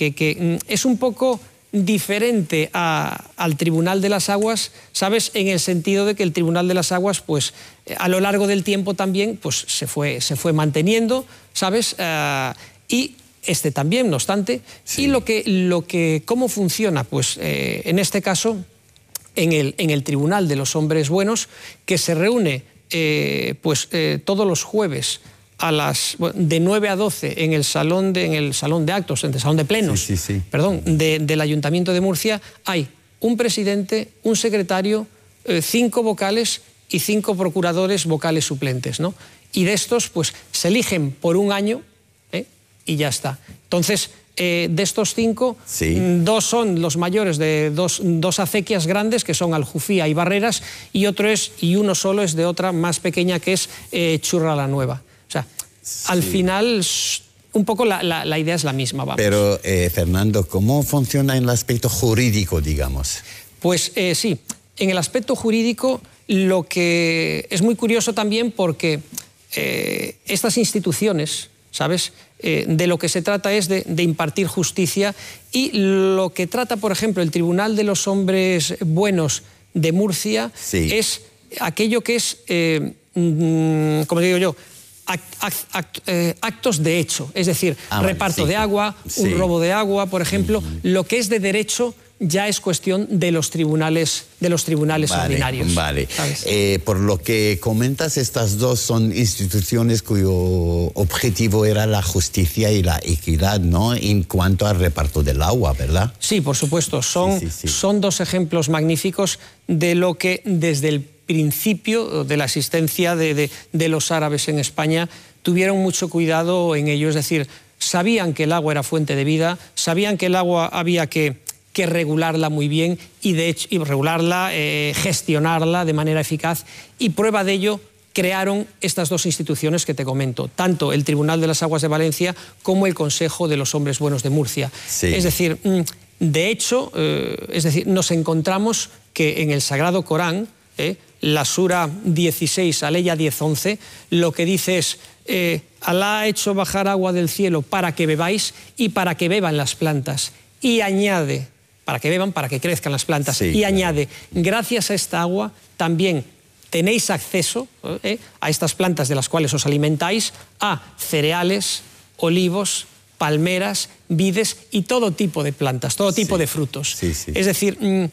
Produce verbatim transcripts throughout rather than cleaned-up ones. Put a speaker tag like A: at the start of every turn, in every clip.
A: que, que es un poco diferente a, al Tribunal de las Aguas, ¿sabes? En el sentido de que el Tribunal de las Aguas, pues, a lo largo del tiempo también, pues, se fue, se fue manteniendo, ¿sabes? Uh, y este también, no obstante. Sí. Y lo que, lo que, ¿cómo funciona? Pues, eh, en este caso, en el, en el Tribunal de los Hombres Buenos, que se reúne, eh, pues, eh, todos los jueves, a las, de nueve a doce en el salón de, en el salón de actos, en el salón de plenos,
B: sí, sí, sí.
A: perdón, de, del Ayuntamiento de Murcia, hay un presidente, un secretario, eh, cinco vocales y cinco procuradores vocales suplentes, ¿no? Y de estos, pues, se eligen por un año, ¿eh? Y ya está. Entonces, eh, de estos cinco, sí. dos son los mayores de dos, dos acequias grandes, que son Aljufía y Barreras, y otro es, y uno solo es de otra más pequeña, que es eh, Churra la Nueva. O sea, sí. al final, un poco la, la, la idea es la misma, vamos.
B: Pero, eh, Fernando, ¿cómo funciona en el aspecto jurídico, digamos?
A: Pues eh, sí, en el aspecto jurídico lo que es muy curioso también porque eh, estas instituciones, ¿sabes?, eh, de lo que se trata es de, de impartir justicia, y lo que trata, por ejemplo, el Tribunal de los Hombres Buenos de Murcia, sí. es aquello que es, eh, mm, como digo yo, Act, act, act, eh, actos de hecho, es decir, ah, reparto sí. de agua, sí. un robo de agua, por ejemplo, uh-huh. lo que es de derecho ya es cuestión de los tribunales, de los tribunales
B: vale,
A: ordinarios.
B: Vale. Eh, por lo que comentas, estas dos son instituciones cuyo objetivo era la justicia y la equidad, ¿no?, en cuanto al reparto del agua, ¿verdad?
A: Sí, por supuesto. Son, sí, sí, sí. son dos ejemplos magníficos de lo que desde el principio de la existencia de, de, de los árabes en España tuvieron mucho cuidado en ello. Es decir, sabían que el agua era fuente de vida, sabían que el agua había que, que regularla muy bien y, de hecho, y regularla, eh, gestionarla de manera eficaz, y prueba de ello crearon estas dos instituciones que te comento, tanto el Tribunal de las Aguas de Valencia como el Consejo de los Hombres Buenos de Murcia. Sí. Es decir, de hecho, eh, es decir, nos encontramos que en el Sagrado Corán, eh, la Sura dieciséis, Aleya diez once, lo que dice es, eh, Alá ha hecho bajar agua del cielo para que bebáis y para que beban las plantas. Y añade, para que beban, para que crezcan las plantas. Sí, y claro. añade, gracias a esta agua también tenéis acceso eh, a estas plantas de las cuales os alimentáis, a cereales, olivos, palmeras, vides y todo tipo de plantas, todo tipo sí. de frutos. Sí, sí. Es decir, mmm,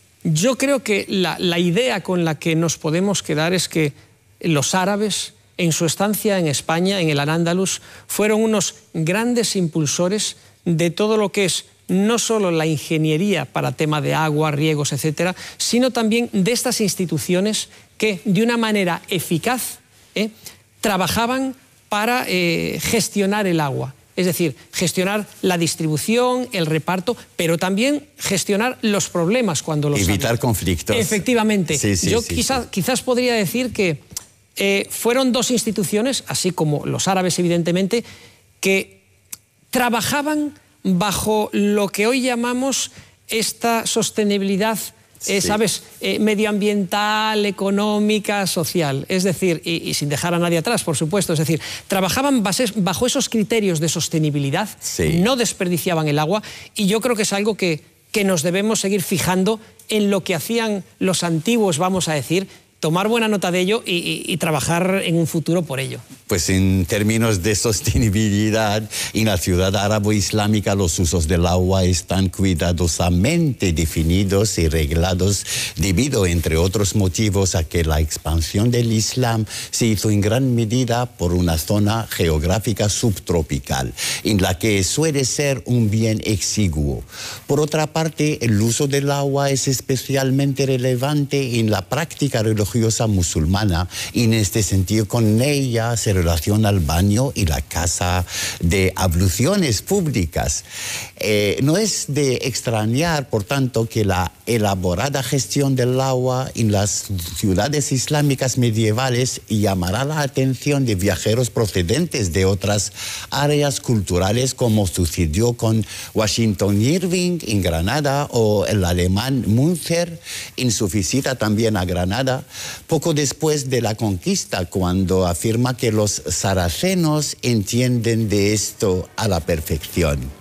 A: yo creo que la, la idea con la que nos podemos quedar es que los árabes, en su estancia en España, en el Al-Ándalus, fueron unos grandes impulsores de todo lo que es no solo la ingeniería para tema de agua, riegos, etcétera, sino también de estas instituciones que, de una manera eficaz, eh, trabajaban para eh, gestionar el agua. Es decir, gestionar la distribución, el reparto, pero también gestionar los problemas cuando los
B: Evitar
A: había.
B: conflictos.
A: Efectivamente.
B: Sí, sí,
A: Yo
B: sí,
A: quizá,
B: sí.
A: quizás podría decir que eh, fueron dos instituciones, así como los árabes, evidentemente, que trabajaban bajo lo que hoy llamamos esta sostenibilidad, eh, sí. ¿sabes?, eh, medioambiental, económica, social. Es decir, y, y sin dejar a nadie atrás, por supuesto, es decir, trabajaban bases, bajo esos criterios de sostenibilidad, sí. no desperdiciaban el agua, y yo creo que es algo que, que nos debemos seguir fijando en lo que hacían los antiguos, vamos a decir, tomar buena nota de ello y, y, y trabajar en un futuro por ello.
B: Pues en términos de sostenibilidad, en la ciudad árabo-islámica los usos del agua están cuidadosamente definidos y reglados debido, entre otros motivos, a que la expansión del Islam se hizo en gran medida por una zona geográfica subtropical, en la que suele ser un bien exiguo. Por otra parte, el uso del agua es especialmente relevante en la práctica religiosa musulmana, y en este sentido con ella se relaciona el baño y la casa de abluciones públicas. Eh, no es de extrañar, por tanto, que la elaborada gestión del agua en las ciudades islámicas medievales llamará la atención de viajeros procedentes de otras áreas culturales, como sucedió con Washington Irving en Granada o el alemán Münzer en su visita también a Granada, poco después de la conquista, cuando afirma que los saracenos entienden de esto a la perfección.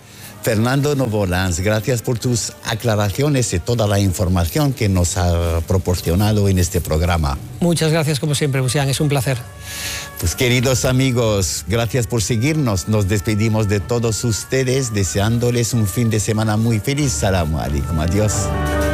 B: Fernando Novolans, gracias por tus aclaraciones y toda la información que nos ha proporcionado en este programa.
A: Muchas gracias como siempre, Busian, es un placer.
B: Pues queridos amigos, gracias por seguirnos. Nos despedimos de todos ustedes deseándoles un fin de semana muy feliz. Salamu alaikum, adiós.